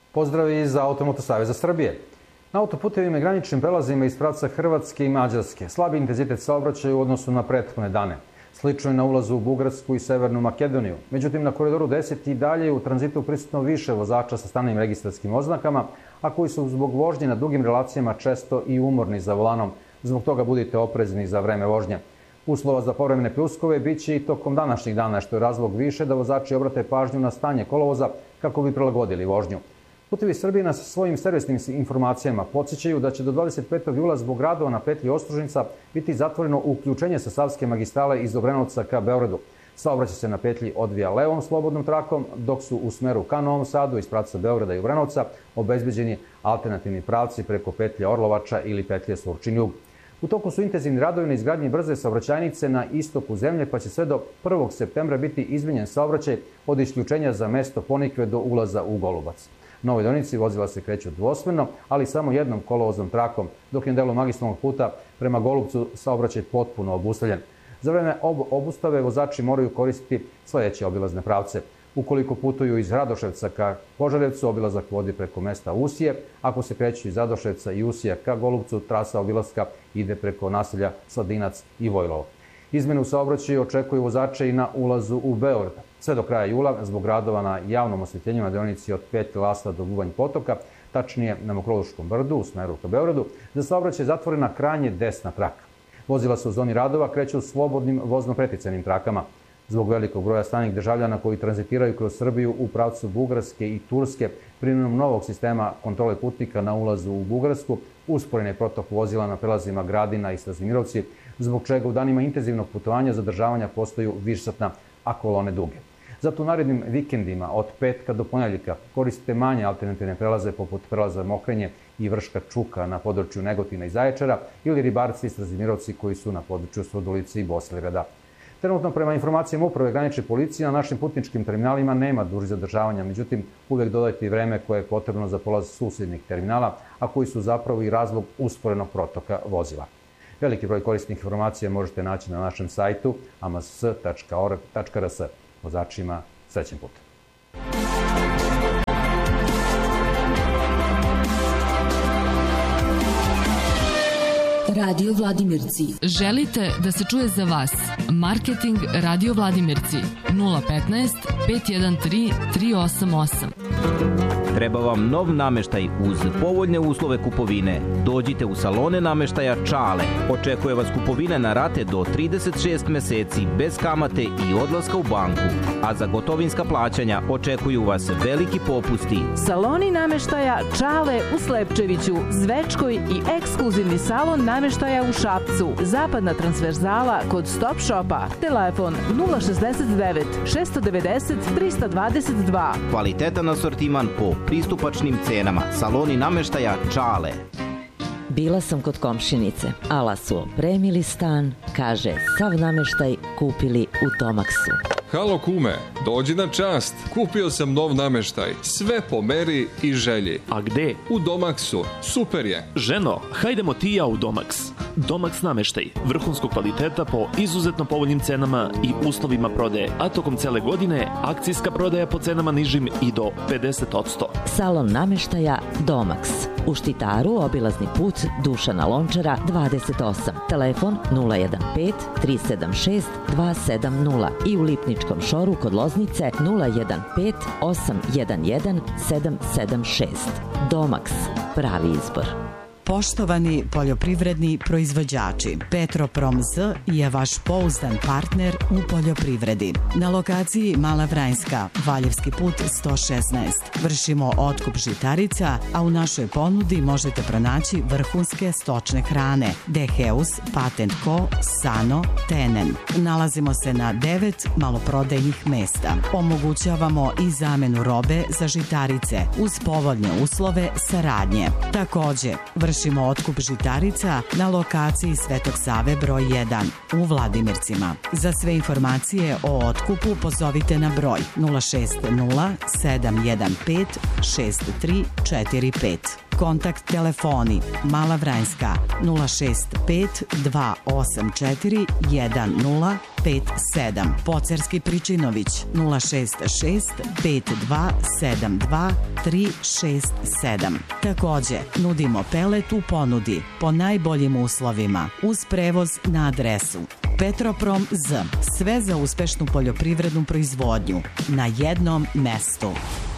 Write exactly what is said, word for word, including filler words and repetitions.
Pozdrav iz Automoto saveza Srbije. Na autoputevima i graničnim prelazima iz pravca Hrvatske i Mađarske slabi intenzitet saobraćaja u odnosu na prethodne dane. Slično je na ulazu u Bugarsku i Severnu Makedoniju. Međutim, na Koridoru deset i dalje u tranzitu prisutno više vozača sa stranim registarskim oznakama, a koji su zbog vožnje na dugim relacijama često i umorni za volanom. Zbog toga budite oprezni za vreme vožnje. Uslova za povremene pljuskove biće i tokom današnjih dana, što je razlog više da vozači obrate pažnju na stanje kolovoza kako bi prilagodili vožnju. Putevi Srbije nas svojim servisnim informacijama podsjećaju da će do dvadeset petog jula zbog radova na petlji Ostružnica biti zatvoreno uključenje sa Savske magistrale iz Obrenovca ka Beogradu. Saobraćaj se na petlji odvija levom slobodnom trakom, dok su u smeru ka Novom Sadu iz pravca Beograda i Obrenovca obezbeđeni alternativni pravci preko petlje Orlovača ili petlje Surčin-Jug. U toku su intenzivni radovi na izgradnji brze saobraćajnice na istoku zemlje, pa će sve do prvog septembra biti izmenjen saobraćaj od isključenja za mesto Ponikve do ulaza u Golubac. Na ovoj deonici vozila se kreću dvosmerno, ali samo jednom kolovoznom trakom, dok je na delu magistralnog puta prema Golubcu saobraćaj potpuno obustavljen. Za vreme ob obustave vozači moraju koristiti sledeće obilazne pravce. Ukoliko putuju iz Radoševca ka Požarevcu, obilazak vodi preko mesta Usije. Ako se kreću iz Radoševca i Usija ka Golubcu, trasa obilaska ide preko naselja Sladinac i Vojlovo. Izmene u saobraćaju očekuju vozače i na ulazu u Beograd. Sve do kraja jula, zbog radova na javnom osvetljenju na deonici od Petlje Lasta do Bubanj Potoka, tačnije na Mokroluškom brdu u smeru ka Beogradu, za saobraćaj je zatvorena krajnje desna traka. Vozila se u zoni radova kreću slobodnim vozno-preticajnim trakama. Zbog velikog broja stranih državljana koji tranzitiraju kroz Srbiju u pravcu Bugarske i Turske, primenom novog sistema kontrole putnika na ulazu u Bugarsku, usporen je protok vozila na prelazima Gradina i Strazimirovci, zbog čega u danima intenzivnog putovanja zadržavanja postaju višesatna, a kolone duge. Zato u narednim vikendima od petka do ponedjeljka koristite manje alternativne prelaze poput prelaza Mokrenje i Vrška Čuka na području Negotina i Zaječara ili Ribarci i Strazimirovci koji su na području Surdulice i Bosilegrada. Trenutno, prema informacijama Uprave granične policije, na našim putničkim terminalima nema dužih zadržavanja, međutim, uvek dodajte i vreme koje je potrebno za polaz susednih terminala, a koji su zapravo i razlog usporenog protoka vozila. Veliki broj korisnih informacija možete naći na našem sajtu a m s tačka org tačka r s. Vozačima srećen put. Radio Vladimirci. Želite da se čuje za vas? Marketing Radio Vladimirci nula petnaest pet jedan tri tri osam osam. Treba vam nov nameštaj uz povoljne uslove kupovine. Dođite u salone nameštaja Čale. Očekuje vas kupovine na rate do trideset šest meseci bez kamate i odlaska u banku. A za gotovinska plaćanja očekuju vas veliki popusti. Saloni nameštaja Čale u Slepčeviću, Zvečkoj i ekskluzivni salon nameštaja u Šapcu. Zapadna transverzala kod Stop Shopa. Telefon nula šezdeset devet šest devedeset trista dvadeset dva. Kvalitetan asortiman po pristupačnim cenama. Saloni nameštaja Čale. Bila sam kod komšinice. Ala su opremili stan, kaže, sav nameštaj kupili u Tomaksu. Halo kume, dođi na čast. Kupio sam nov nameštaj, sve po meri i želji. A gde? U Domaksu, super je. Ženo, hajdemo ti i ja u Domaks. Domaks nameštaj, vrhunskog kvaliteta po izuzetno povoljnim cenama i uslovima prodaje, a tokom cele godine akcijska prodaja po cenama nižim i do pedeset posto. Salon nameštaja Domaks. U Štitaru obilazni put Dušana Lončara dvadeset osam. Telefon nula jedan pet tri sedam šest dva sedam nula i u Lipničkom šoru kod Loznice nula jedan pet osam jedan jedan sedam sedam šest. Domaks, pravi izbor. Poštovani poljoprivredni proizvođači, Petroprom Z je vaš pouzdan partner u poljoprivredi. Na lokaciji Mala Vranjska, Valjevski put sto šesnaest. Vršimo otkup žitarica, a u našoj ponudi možete pronaći vrhunske stočne hrane Deheus, Patent Co, Sano, Tenen. Nalazimo se na devet maloprodajnih mesta. Omogućavamo i zamenu robe za žitarice uz povoljne uslove saradnje. Takođe, vršimo Vršimo otkup žitarica na lokaciji Svetog Save broj jedan u Vladimircima. Za sve informacije o otkupu pozovite na broj nula šest nula sedam jedan pet šest tri četiri pet. Kontakt telefoni Mala Vranjska nula šest pet dva osam četiri jedan nula pet sedam, Pocerski Pričinović nula šest šest pet dva sedam dva tri šest sedam. Takođe, nudimo pelet u ponudi po najboljim uslovima uz prevoz na adresu Petroprom Z. Sve za uspešnu poljoprivrednu proizvodnju na jednom mestu.